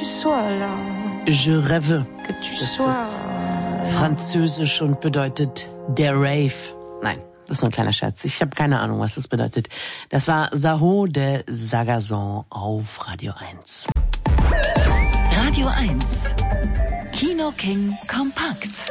sois là. Je rêve. Que tu Das sois. ist französisch und bedeutet der Rave. Nein, das ist nur ein kleiner Scherz. Ich habe keine Ahnung, was das bedeutet. Das war Saho de Sagazon auf Radio 1. Radio 1. Kino King kompakt.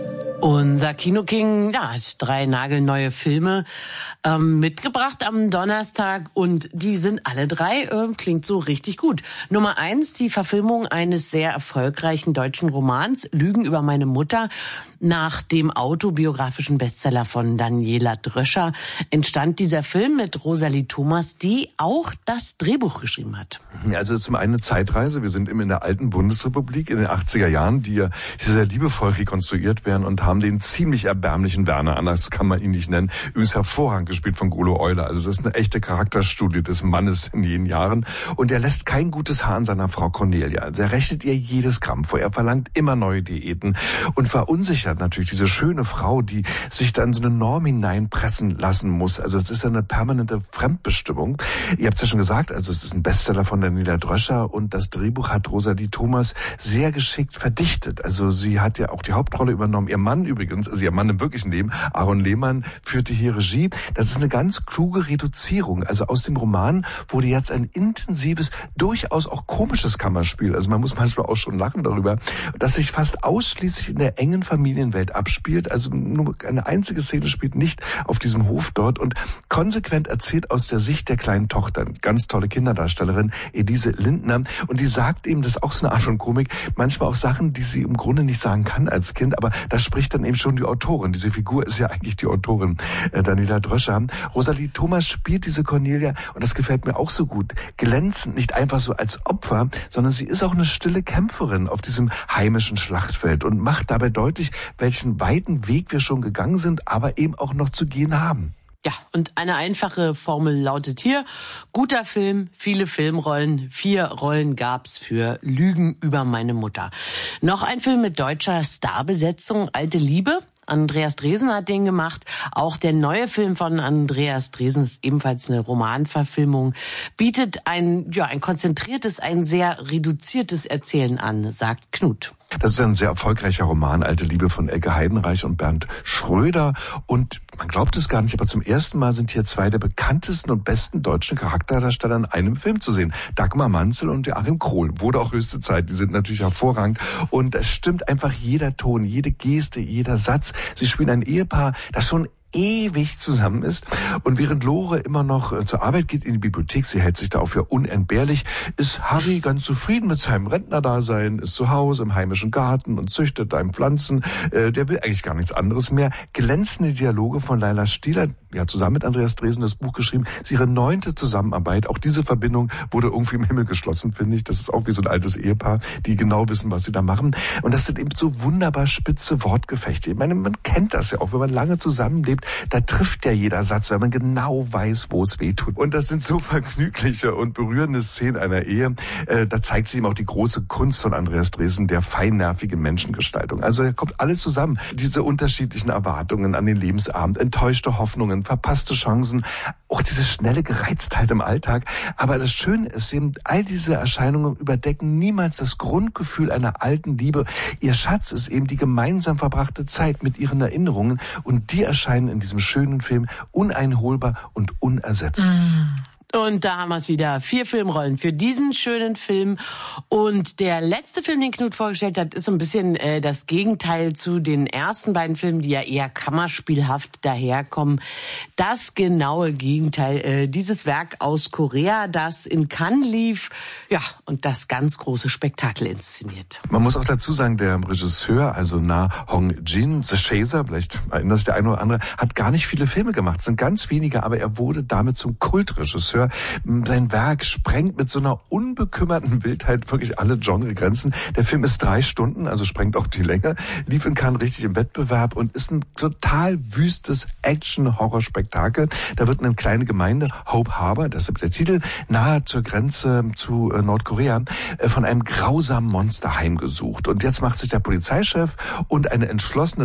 Unser Kino King hat 3 nagelneue Filme mitgebracht am Donnerstag und die sind alle 3, klingt so richtig gut. Nummer 1, die Verfilmung eines sehr erfolgreichen deutschen Romans, Lügen über meine Mutter. Nach dem autobiografischen Bestseller von Daniela Dröscher entstand dieser Film mit Rosalie Thomas, die auch das Drehbuch geschrieben hat. Also es ist zum einen eine Zeitreise. Wir sind eben in der alten Bundesrepublik in den 80er Jahren, die ja sehr liebevoll rekonstruiert werden und haben den ziemlich erbärmlichen Werner, anders kann man ihn nicht nennen, übrigens hervorragend gespielt von Golo Euler. Also das ist eine echte Charakterstudie des Mannes in jenen Jahren. Und er lässt kein gutes Haar an seiner Frau Cornelia. Also er rechnet ihr jedes Gramm vor. Er verlangt immer neue Diäten und verunsichert natürlich diese schöne Frau, die sich da in so eine Norm hineinpressen lassen muss. Also es ist eine permanente Fremdbestimmung. Ihr habt es ja schon gesagt, also es ist ein Bestseller von Daniela Dröscher und das Drehbuch hat Rosalie Thomas sehr geschickt verdichtet. Also sie hat ja auch die Hauptrolle übernommen. Ihr Mann übrigens, also ihr Mann im wirklichen Leben, Aaron Lehmann, führte hier Regie. Das ist eine ganz kluge Reduzierung. Also aus dem Roman wurde jetzt ein intensives, durchaus auch komisches Kammerspiel. Also man muss manchmal auch schon lachen darüber, dass sich fast ausschließlich in der engen Familienwelt abspielt. Also nur eine einzige Szene spielt nicht auf diesem Hof dort und konsequent erzählt aus der Sicht der kleinen Tochter. Eine ganz tolle Kinderdarstellerin, Elise Lindner. Und die sagt eben, das ist auch so eine Art von Komik, manchmal auch Sachen, die sie im Grunde nicht sagen kann als Kind, aber da spricht dann eben schon die Autorin. Diese Figur ist ja eigentlich die Autorin, Daniela Dröscher. Rosalie Thomas spielt diese Cornelia und das gefällt mir auch so gut. Glänzend, nicht einfach so als Opfer, sondern sie ist auch eine stille Kämpferin auf diesem heimischen Schlachtfeld und macht dabei deutlich, welchen weiten Weg wir schon gegangen sind, aber eben auch noch zu gehen haben. Ja, und eine einfache Formel lautet hier: guter Film, viele Filmrollen, 4 Rollen gab's für Lügen über meine Mutter. Noch ein Film mit deutscher Starbesetzung, Alte Liebe. Andreas Dresen hat den gemacht. Auch der neue Film von Andreas Dresen ist ebenfalls eine Romanverfilmung, bietet ein konzentriertes, ein sehr reduziertes Erzählen an, sagt Knut. Das ist ein sehr erfolgreicher Roman, Alte Liebe von Elke Heidenreich und Bernd Schröder. Und man glaubt es gar nicht, aber zum ersten Mal sind hier 2 der bekanntesten und besten deutschen Charakterdarsteller in einem Film zu sehen. Dagmar Manzel und Joachim Krohl. Wurde auch höchste Zeit. Die sind natürlich hervorragend. Und es stimmt einfach jeder Ton, jede Geste, jeder Satz. Sie spielen ein Ehepaar, das schon ewig zusammen ist. Und während Lore immer noch zur Arbeit geht in die Bibliothek, sie hält sich da auch für unentbehrlich, ist Harry ganz zufrieden mit seinem Rentnerdasein, ist zu Hause im heimischen Garten und züchtet da Pflanzen. Der will eigentlich gar nichts anderes mehr. Glänzende Dialoge von Laila Stieler, ja, zusammen mit Andreas Dresen das Buch geschrieben. Das ist ihre 9. Zusammenarbeit. Auch diese Verbindung wurde irgendwie im Himmel geschlossen, finde ich. Das ist auch wie so ein altes Ehepaar, die genau wissen, was sie da machen. Und das sind eben so wunderbar spitze Wortgefechte. Ich meine, man kennt das ja auch, wenn man lange zusammenlebt, da trifft ja jeder Satz, weil man genau weiß, wo es weh tut. Und das sind so vergnügliche und berührende Szenen einer Ehe. Da zeigt sich eben auch die große Kunst von Andreas Dresen, der feinnervigen Menschengestaltung. Also da kommt alles zusammen. Diese unterschiedlichen Erwartungen an den Lebensabend, enttäuschte Hoffnungen, verpasste Chancen, auch diese schnelle Gereiztheit im Alltag. Aber das Schöne ist eben, all diese Erscheinungen überdecken niemals das Grundgefühl einer alten Liebe. Ihr Schatz ist eben die gemeinsam verbrachte Zeit mit ihren Erinnerungen und die erscheinen in diesem schönen Film uneinholbar und unersetzlich. Und da haben wir es wieder. 4 Filmrollen für diesen schönen Film. Und der letzte Film, den Knut vorgestellt hat, ist so ein bisschen das Gegenteil zu den ersten beiden Filmen, die ja eher kammerspielhaft daherkommen. Das genaue Gegenteil. Dieses Werk aus Korea, das in Cannes lief, ja, und das ganz große Spektakel inszeniert. Man muss auch dazu sagen, der Regisseur, also Na Hong-jin, The Chaser, vielleicht erinnert sich der eine oder andere, hat gar nicht viele Filme gemacht. Es sind ganz wenige, aber er wurde damit zum Kultregisseur. Sein Werk sprengt mit so einer unbekümmerten Wildheit wirklich alle Genregrenzen. Der Film ist 3 Stunden, also sprengt auch die Länge, lief in Cannes richtig im Wettbewerb und ist ein total wüstes Action-Horror-Spektakel. Da wird eine kleine Gemeinde, Hope Harbor, das ist der Titel, nahe zur Grenze zu Nordkorea, von einem grausamen Monster heimgesucht. Und jetzt macht sich der Polizeichef und eine entschlossene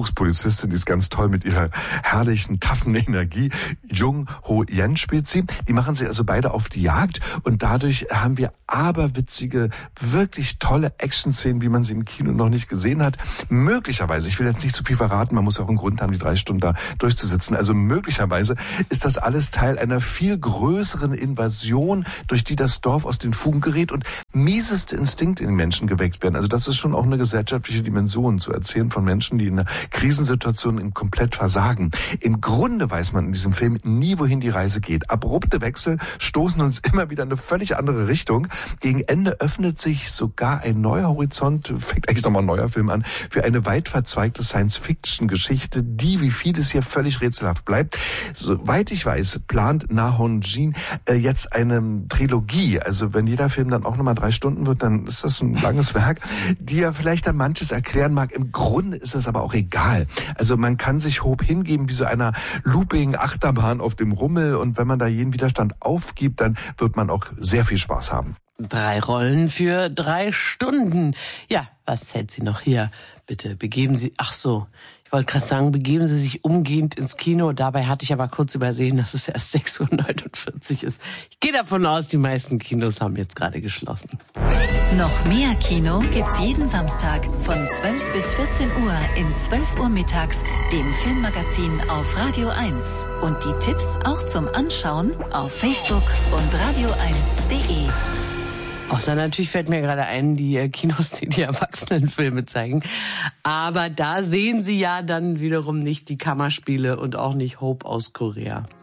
Nachwuchspolizistin, die ist ganz toll mit ihrer herrlichen, taffen Energie, Jung Ho Yen spielt sie, die machen sich also beide auf die Jagd und dadurch haben wir aberwitzige, wirklich tolle Action-Szenen, wie man sie im Kino noch nicht gesehen hat. Möglicherweise, ich will jetzt nicht zu viel verraten, man muss ja auch einen Grund haben, die 3 Stunden da durchzusitzen. Also möglicherweise ist das alles Teil einer viel größeren Invasion, durch die das Dorf aus den Fugen gerät und mieseste Instinkte in den Menschen geweckt werden. Also das ist schon auch eine gesellschaftliche Dimension, zu erzählen von Menschen, die in einer Krisensituation komplett versagen. Im Grunde weiß man in diesem Film nie, wohin die Reise geht. Abrupte Wechsel stoßen uns immer wieder in eine völlig andere Richtung. Gegen Ende öffnet sich sogar ein neuer Horizont, fängt eigentlich nochmal ein neuer Film an, für eine weit verzweigte Science-Fiction-Geschichte, die, wie vieles hier, völlig rätselhaft bleibt. Soweit ich weiß, plant Na Hong-jin jetzt eine Trilogie. Also wenn jeder Film dann auch nochmal 3 Stunden wird, dann ist das ein langes Werk, die ja vielleicht dann manches erklären mag. Im Grunde ist es aber auch egal. Also man kann sich hoch hingeben wie so einer Looping-Achterbahn auf dem Rummel und wenn man da jeden Widerstand aufgibt, dann wird man auch sehr viel Spaß haben. 3 Rollen für 3 Stunden. Ja, was hält Sie noch hier? Bitte begeben Sie... Ach so, ich wollte gerade sagen, begeben Sie sich umgehend ins Kino. Dabei hatte ich aber kurz übersehen, dass es erst 6:49 Uhr ist. Ich gehe davon aus, die meisten Kinos haben jetzt gerade geschlossen. Noch mehr Kino gibt's jeden Samstag von 12 bis 14 Uhr in 12 Uhr mittags, dem Filmmagazin auf Radio 1. Und die Tipps auch zum Anschauen auf Facebook und radio1.de. Außer natürlich fällt mir gerade ein, die Kinos, die Erwachsenenfilme zeigen. Aber da sehen Sie ja dann wiederum nicht die Kammerspiele und auch nicht Hope aus Korea.